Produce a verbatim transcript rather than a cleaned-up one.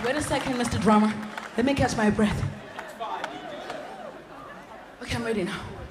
Wait a second, Mister Drummer. Let me catch my breath. Okay, I'm ready now.